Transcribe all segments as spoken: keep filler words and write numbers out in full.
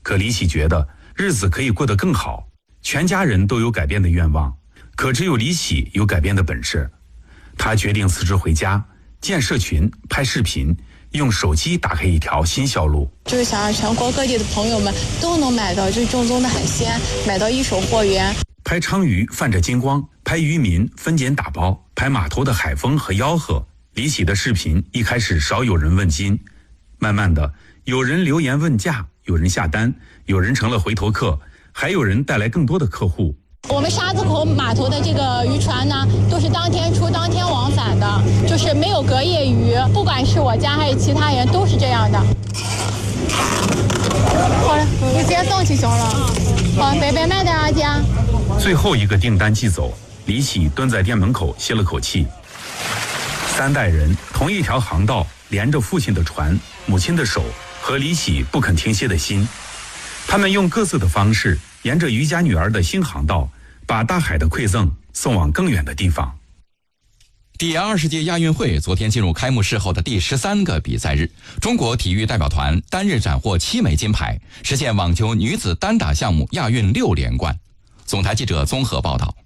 可李喜觉得日子可以过得更好，全家人都有改变的愿望，可只有李喜有改变的本事。他决定辞职回家，建社群，拍视频，用手机打开一条新销路， 就是想让全国各地的朋友们都能买到最正宗的海鲜，买到一手货源。 拍鲳鱼泛着金光，拍渔民分拣打包，拍码头的海风和吆喝。李喜的视频一开始少有人问津，慢慢的有人留言问价，有人下单，有人成了回头客，还有人带来更多的客户。 我们沙子口码头的这个渔船呢，都是当天出当天往返的，就是没有隔夜鱼，不管是我家还是其他人都是这样的。好了，你直接送去行了。好，北北慢点啊，姐。 最后一个订单寄走，李喜蹲在店门口歇了口气。三代人同一条航道，连着父亲的船、母亲的手和李喜不肯停歇的心。他们用各自的方式，沿着渔家女儿的新航道，把大海的馈赠送往更远的地方。 第二十届亚运会昨天进入开幕式后的第十三个比赛日，中国体育代表团单日斩获七枚金牌，实现网球女子单打项目亚运六连冠。总台记者综合报道。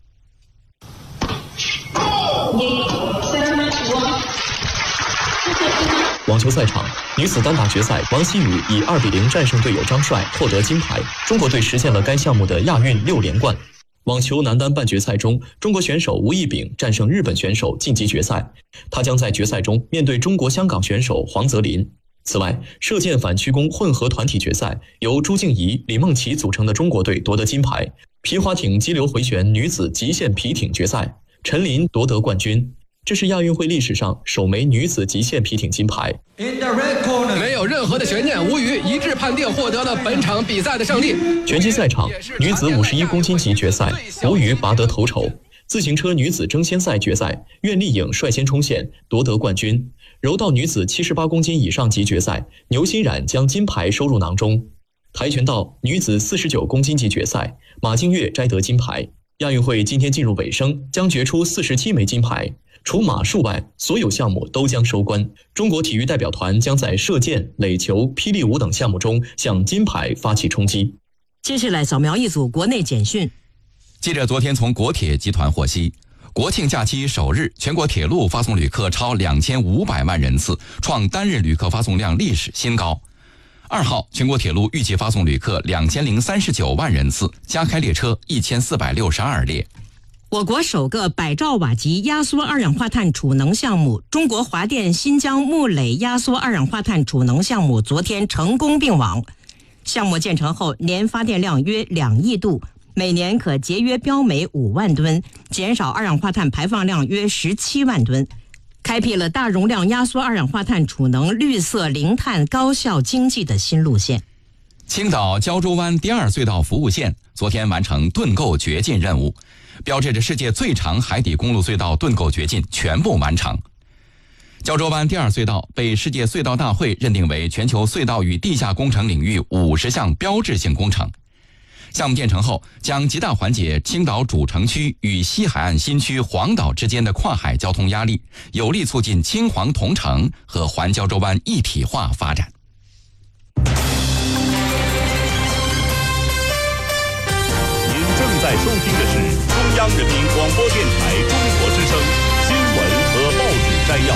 网球赛场，女子单打决赛，王曦雨以二比零战胜队友张帅，获得金牌。中国队实现了该项目的亚运六连冠。网球男单半决赛中，中国选手吴亦丙战胜日本选手晋级决赛，他将在决赛中面对中国香港选手黄泽林。此外，射箭反曲弓混合团体决赛，由朱静怡、李梦琪组成的中国队夺得金牌。皮划艇激流回旋女子极限皮艇决赛，陈琳夺得冠军。这是亚运会历史上首枚女子极限皮艇金牌。 没有任何的悬念，吴宇一致判定获得了本场比赛的胜利。 拳击赛场，女子五十一公斤级决赛，吴宇拔得头筹。自行车女子争先赛决赛，苑丽颖率先冲线夺得冠军。柔道女子七十八公斤以上级决赛，牛欣冉将金牌收入囊中。跆拳道女子四十九公斤级决赛，马静月摘得金牌。亚运会今天进入尾声，将决出四十七枚金牌。除马术外，所有项目都将收官。中国体育代表团将在射箭、垒球、霹雳舞等项目中向金牌发起冲击。 接下来扫描一组国内简讯。 记者昨天从国铁集团获悉，国庆假期首日，全国铁路发送旅客超两千五百万人次，创单日旅客发送量历史新高。二号，全国铁路预计发送旅客两千零三十九万人次，加开列车一千四百六十二列。 我国首个百兆瓦级压缩二氧化碳储能项目——中国华电新疆木垒压缩二氧化碳储能项目昨天成功并网。项目建成后，年发电量约两亿度，每年可节约标煤五万吨，减少二氧化碳排放量约十七万吨，开辟了大容量压缩二氧化碳储能绿色零碳高效经济的新路线。 青岛胶州湾第二隧道服务线昨天完成盾构掘进任务，标志着世界最长海底公路隧道盾构掘进全部完成。胶州湾第二隧道被世界隧道大会认定为全球隧道与地下工程领域五十项标志性工程。项目建成后，将极大缓解青岛主城区与西海岸新区黄岛之间的跨海交通压力，有力促进青黄同城和环胶州湾一体化发展。 正在收听的是中央人民广播电台中国之声新闻和报纸摘要。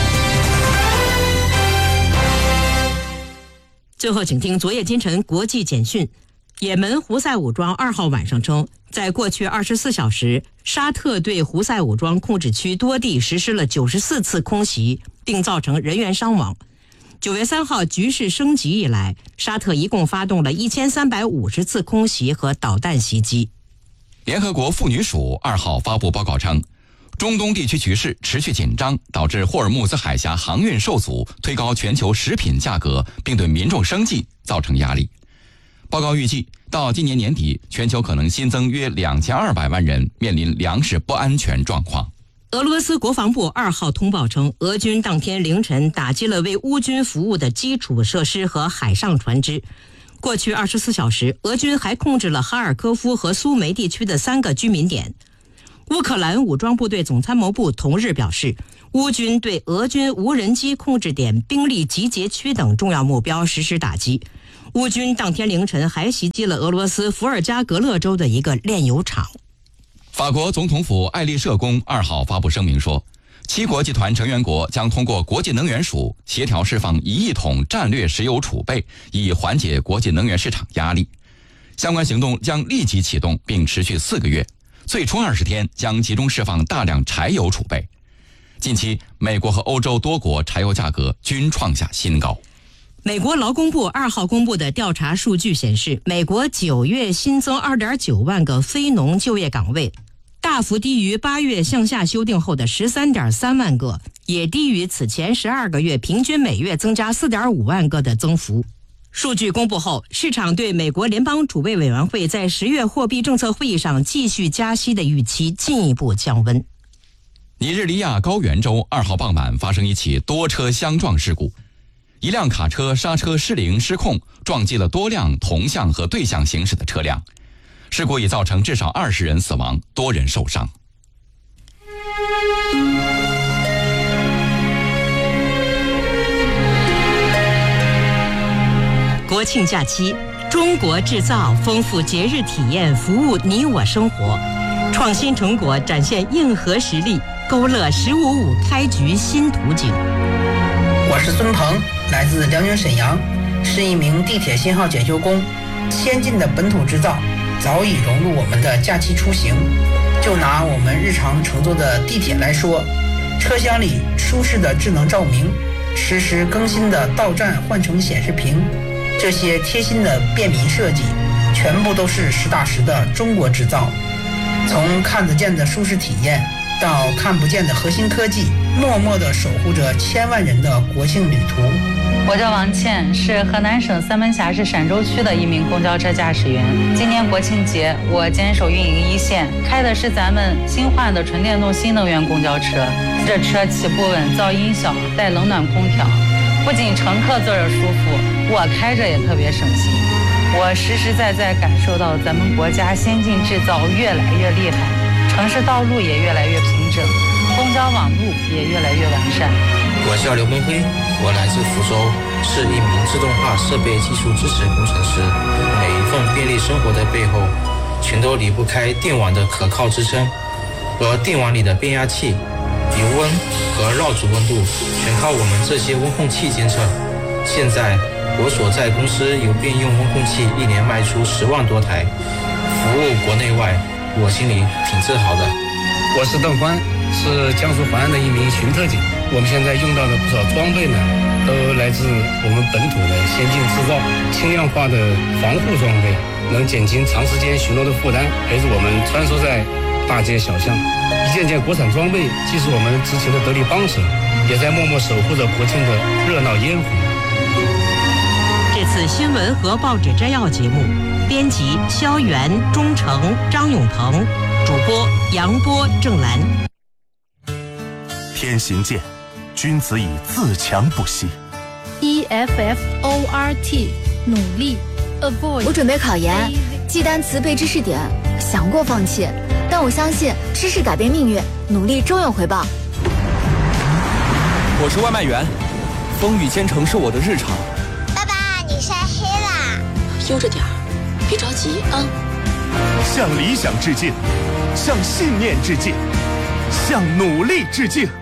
最后，请听昨夜今晨国际简讯。也门胡塞武装二号晚上称，在过去二十四小时，沙特对胡塞武装控制区多地实施了九十四次空袭，并造成人员伤亡。九月三号局势升级以来，沙特一共发动了一千三百五十次空袭和导弹袭击。 联合国妇女署二号发布报告称，中东地区局势持续紧张，导致霍尔木兹海峡航运受阻，推高全球食品价格，并对民众生计造成压力。报告预计，到今年年底，全球可能新增约两千二百万人面临粮食不安全状况。 俄罗斯国防部二号通报称，俄军当天凌晨打击了为乌军服务的基础设施和海上船只。过去二十四小时，俄军还控制了哈尔科夫和苏梅地区的三个居民点。乌克兰武装部队总参谋部同日表示，乌军对俄军无人机控制点、兵力集结区等重要目标实施打击。 乌军当天凌晨还袭击了俄罗斯伏尔加格勒州的一个炼油厂。 法国总统府爱丽舍宫二号发布声明说，七国集团成员国将通过国际能源署协调释放一亿桶战略石油储备，以缓解国际能源市场压力。相关行动将立即启动，并持续四个月，最初二十天将集中释放大量柴油储备。近期，美国和欧洲多国柴油价格均创下新高。 美国劳工部二号公布的调查数据显示，美国九月新增 二点九万个非农就业岗位，大幅低于八月向下修订后的 十三点三万个，也低于此前十二个月平均每月增加 四点五万个的增幅。数据公布后，市场对美国联邦储备委员会在十月货币政策会议上继续加息的预期进一步降温。 尼日利亚高原州二号傍晚发生一起多车相撞事故，一辆卡车刹车失灵失控，撞击了多辆同向和对向行驶的车辆。事故已造成至少二十人死亡，多人受伤。 国庆假期，中国制造丰富节日体验，服务你我生活，创新成果展现硬核实力，勾勒十五五开局新图景。 我是孙鹏，来自辽宁沈阳，是一名地铁信号检修工。先进的本土制造早已融入我们的假期出行。就拿我们日常乘坐的地铁来说，车厢里舒适的智能照明，实时更新的到站换乘显示屏，这些贴心的便民设计，全部都是实打实的中国制造。从看得见的舒适体验到看不见的核心科技，默默地守护着千万人的国庆旅途。 我叫王倩，是河南省三门峡市陕州区的一名公交车驾驶员。今年国庆节，我坚守运营一线，开的是咱们新换的纯电动新能源公交车。这车起步稳，噪音小，带冷暖空调，不仅乘客坐着舒服，我开着也特别省心。我实实在在感受到咱们国家先进制造越来越厉害，城市道路也越来越平整，公交网路也越来越完善。 我叫刘梦辉，我来自福州，是一名自动化设备技术支持工程师。每一份便利生活的背后，全都离不开电网的可靠支撑，和电网里的变压器、油温和绕组温度，全靠我们这些温控器监测。现在我所在公司有便用温控器一年卖出十万多台，服务国内外，我心里挺自豪的。 我是邓欢，是江苏淮安的一名巡特警。我们现在用到的不少装备呢，都来自我们本土的先进制造，轻量化的防护装备，能减轻长时间巡逻的负担，陪着我们穿梭在大街小巷。一件件国产装备既是我们执勤的得力帮手，也在默默守护着国庆的热闹烟火。 这次新闻和报纸摘要节目，编辑肖元、钟诚、张永鹏，主播杨波、郑兰。 天行健，君子以自强不息。 E F F O R T 努力 avoid。 我准备考研，记单词背知识点，想过放弃，但我相信知识改变命运，努力终有回报。 我是外卖员，风雨兼程是我的日常。 爸爸，你晒黑啦！ 悠着点儿，别着急啊。 向理想致敬，向信念致敬，向努力致敬。